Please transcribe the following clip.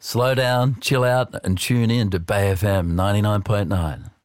Slow down, chill out, and tune in to Bay FM 99.9.